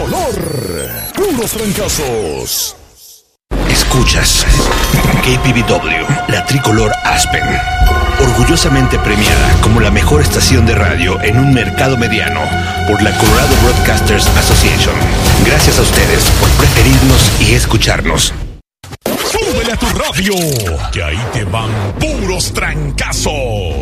Tricolor. Puros trancazos. Escuchas KPVW, la Tricolor Aspen, orgullosamente premiada como la mejor estación de radio en un mercado mediano por la Colorado Broadcasters Association. Gracias a ustedes por preferirnos y escucharnos. ¡Súbele a tu radio! Que ahí te van puros trancazos.